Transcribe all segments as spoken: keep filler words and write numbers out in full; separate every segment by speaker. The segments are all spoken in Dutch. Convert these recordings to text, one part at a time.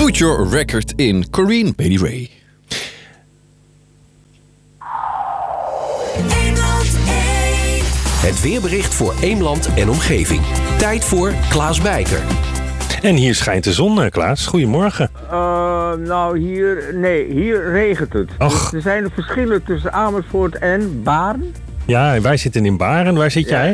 Speaker 1: Put Your Record In, Corinne Bailey Rae.
Speaker 2: Het weerbericht voor Eemland en omgeving. Tijd voor Klaas Bijker.
Speaker 3: En hier schijnt de zon, Klaas. Goedemorgen.
Speaker 4: Uh, nou, hier... Nee, hier regent het.
Speaker 3: Och.
Speaker 4: Dus er zijn verschillen tussen Amersfoort en Baren.
Speaker 3: Ja, wij zitten in Baren. Waar zit jij?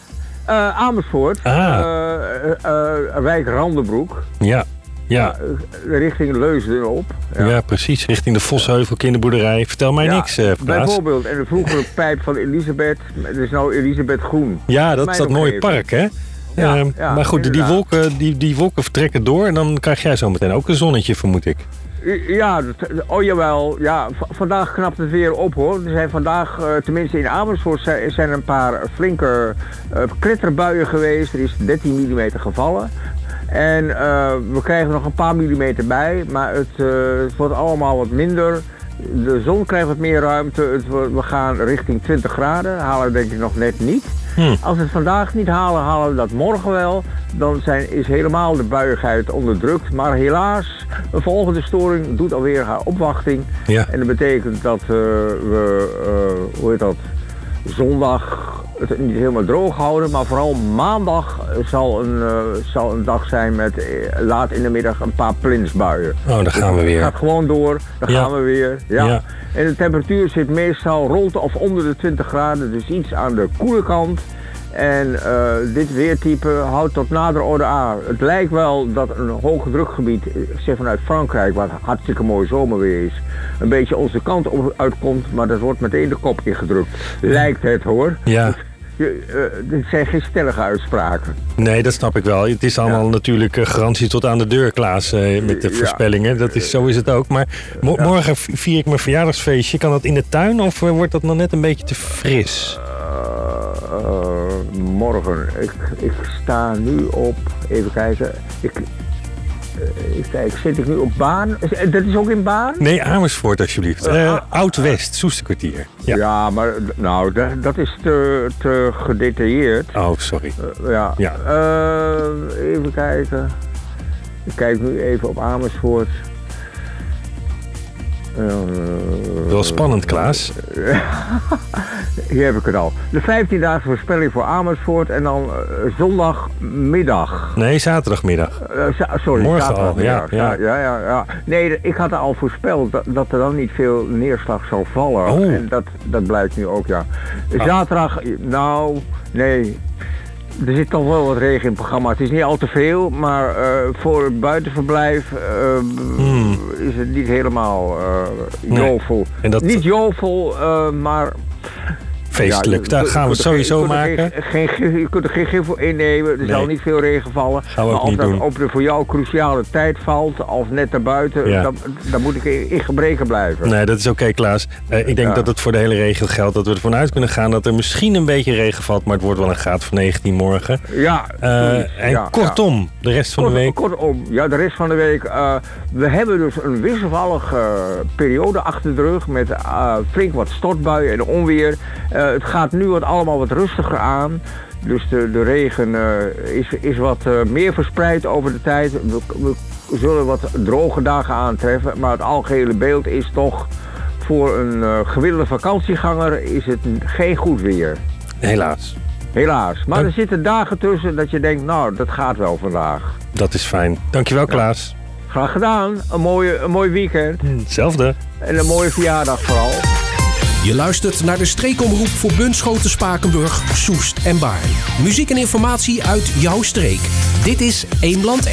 Speaker 4: Uh, Amersfoort.
Speaker 3: Ah.
Speaker 4: Uh, uh, wijk Randenbroek.
Speaker 3: Ja. Ja.
Speaker 4: Uh, richting Leusden op.
Speaker 3: Ja. ja, precies. Richting de Vosheuvel kinderboerderij. Vertel mij
Speaker 4: ja,
Speaker 3: niks, uh, Klaas.
Speaker 4: Bijvoorbeeld. En de vroegere pijp van Elisabeth. Het is nou Elisabeth Groen.
Speaker 3: Ja, dat is dat mooie park, hè?
Speaker 4: Ja,
Speaker 3: uh,
Speaker 4: ja,
Speaker 3: maar goed, die wolken, die, die wolken vertrekken door en dan krijg jij zo meteen ook een zonnetje, vermoed ik.
Speaker 4: Ja, oh jawel. Ja, v- vandaag knapt het weer op, hoor. Er zijn vandaag, uh, tenminste in Amersfoort, zijn, zijn een paar flinke uh, kletterbuien geweest. Er is dertien millimeter gevallen. En uh, we krijgen nog een paar millimeter bij, maar het, uh, het wordt allemaal wat minder. De zon krijgt wat meer ruimte. Het, we gaan richting twintig graden. Halen we denk ik nog net niet. Hmm. Als we het vandaag niet halen, halen we dat morgen wel. Dan zijn, is helemaal de buiigheid onderdrukt. Maar helaas, een volgende storing doet alweer haar opwachting.
Speaker 3: Ja.
Speaker 4: En dat betekent dat uh, we, uh, hoe heet dat, zondag het niet helemaal droog houden. Maar vooral maandag zal een, uh, zal een dag zijn met uh, laat in de middag een paar plinsbuien.
Speaker 3: Oh, daar gaan we weer.
Speaker 4: Het gaat gewoon door, daar
Speaker 3: ja.
Speaker 4: gaan we weer. Ja.
Speaker 3: Ja.
Speaker 4: En de temperatuur zit meestal rond of onder de twintig graden, dus iets aan de koele kant. En uh, dit weertype houdt tot nader orde aan. Het lijkt wel dat een hoge drukgebied, zeg vanuit Frankrijk, wat hartstikke mooi zomerweer is, een beetje onze kant op uitkomt, maar dat wordt meteen de kop ingedrukt. Lijkt het, hoor.
Speaker 3: Ja.
Speaker 4: Je, uh, dit zijn geen stellige uitspraken.
Speaker 3: Nee, dat snap ik wel. Het is allemaal ja. natuurlijk uh, garantie tot aan de deur, Klaas, uh, met de voorspellingen. Dat is, zo is het ook. Maar mo- ja. morgen vier ik mijn verjaardagsfeestje. Kan dat in de tuin of uh, wordt dat nog net een beetje te fris?
Speaker 4: Uh, uh, morgen. Ik, ik sta nu op... Even kijken. Ik... Ik kijk, zit ik nu op Baan? Dat is ook in Baan?
Speaker 3: Nee, Amersfoort alsjeblieft. Uh, uh, Oud-West, Soesterkwartier. Ja.
Speaker 4: ja, maar nou, dat, dat is te, te gedetailleerd.
Speaker 3: Oh, sorry.
Speaker 4: Uh, ja.
Speaker 3: ja.
Speaker 4: Uh, even kijken. Ik kijk nu even op Amersfoort. Uh,
Speaker 3: Wel spannend, Klaas.
Speaker 4: Hier heb ik het al. De vijftiendaagse voorspelling voor Amersfoort en dan uh, zondagmiddag.
Speaker 3: Nee, zaterdagmiddag.
Speaker 4: Uh, za- sorry,
Speaker 3: morgen
Speaker 4: zaterdagmiddag.
Speaker 3: al, ja, ja.
Speaker 4: Ja, ja, ja. Nee, ik had al voorspeld dat, dat er dan niet veel neerslag zou vallen.
Speaker 3: Oh.
Speaker 4: En dat, dat blijkt nu ook, ja. Zaterdag, nou, nee... Er zit toch wel wat regen in het programma. Het is niet al te veel, maar uh, voor het buitenverblijf uh, hmm. is het niet helemaal uh, jovel. Nee. En dat... Niet jovel, uh, maar...
Speaker 3: Feestelijk, ja, daar gaan we het sowieso maken.
Speaker 4: Geen, geen, je kunt er geen gif voor innemen, er nee. zal niet veel regen vallen.
Speaker 3: Gaan we
Speaker 4: maar
Speaker 3: ook
Speaker 4: als
Speaker 3: niet
Speaker 4: dat
Speaker 3: doen.
Speaker 4: op de voor jou cruciale tijd valt, of net daarbuiten, ja. dan, dan moet ik in, in gebreken blijven.
Speaker 3: Nee, dat is oké, okay, Klaas. Uh, ik denk ja. dat het voor de hele regio geldt, dat we ervan uit kunnen gaan dat er misschien een beetje regen valt, maar het wordt wel een graad van negentien morgen.
Speaker 4: Ja.
Speaker 3: Uh, en
Speaker 4: ja,
Speaker 3: kortom,
Speaker 4: ja.
Speaker 3: de rest van
Speaker 4: Kort,
Speaker 3: de week.
Speaker 4: Kortom, ja, de rest van de week. Uh, we hebben dus een wisselvallige uh, periode achter de rug met uh, flink wat stortbuien en onweer. Uh, het gaat nu wat allemaal wat rustiger aan. Dus de, de regen uh, is, is wat uh, meer verspreid over de tijd. We, we zullen wat droge dagen aantreffen. Maar het algehele beeld is toch... voor een uh, gewilde vakantieganger is het geen goed weer.
Speaker 3: Helaas.
Speaker 4: Helaas. Maar er zitten dagen tussen dat je denkt... nou, dat gaat wel vandaag.
Speaker 3: Dat is fijn. Dankjewel, ja. Klaas.
Speaker 4: Graag gedaan. Een, mooie, een mooi weekend.
Speaker 3: Hetzelfde.
Speaker 4: En een mooie verjaardag vooral.
Speaker 2: Je luistert naar de streekomroep voor Bunschoten, Spakenburg, Soest en Baarn. Muziek en informatie uit jouw streek. Dit is Eemland